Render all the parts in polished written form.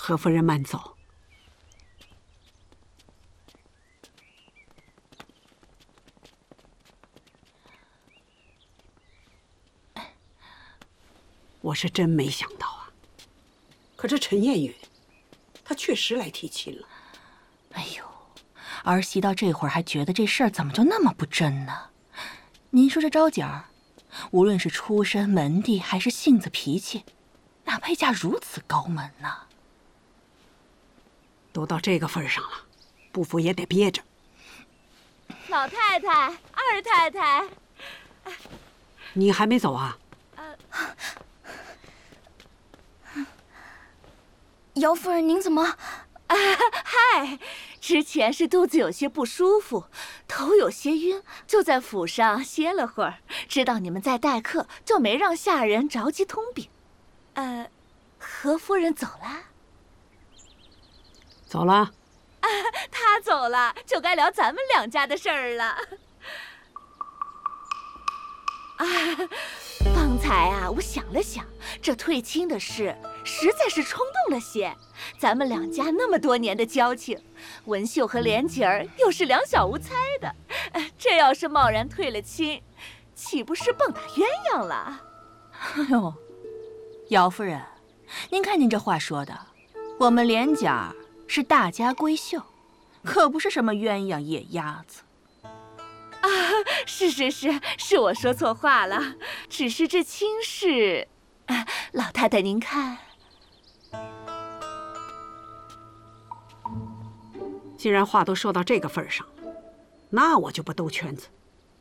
何夫人慢走。我是真没想到啊，可这陈燕云，他确实来提亲了。 哎呦，儿媳到这会儿还觉得这事儿怎么就那么不真呢？您说这招姐儿，无论是出身、门第，还是性子脾气，哪配嫁如此高门呢？ 都到这个份上了，不服也得憋着。 老太太、二太太， 你还没走啊？ 姚夫人，您怎么？ 嗨，之前是肚子有些不舒服，头有些晕，就在府上歇了会儿。知道你们在待客，就没让下人着急通禀。何夫人走了？ 走了。 她走了，就该聊咱们两家的事儿了。方才啊，我想了想，这退亲的事实在是冲动了些。咱们两家那么多年的交情，文秀和莲姐儿又是两小无猜的，这要是贸然退了亲，岂不是蹦跶鸳鸯了？ 哎呦，姚夫人，您看您这话说的，我们莲家是大家闺秀，可不是什么鸳鸯野鸭子。 是我说错话了，只是这亲事，老太太您看。 既然话都说到这个份上，那我就不兜圈子。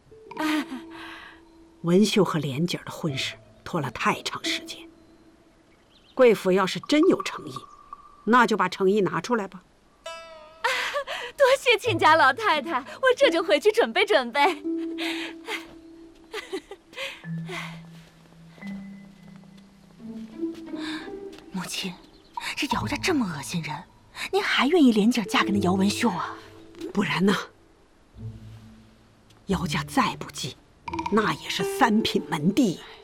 文秀和莲姐的婚事拖了太长时间，贵府要是真有诚意，那就把诚意拿出来吧。 多谢亲家老太太，我这就回去准备准备。 母亲，这姚家这么恶心人，您还愿意莲姐嫁给那姚文秀啊？ 不然呢？姚家再不济，那也是三品门第。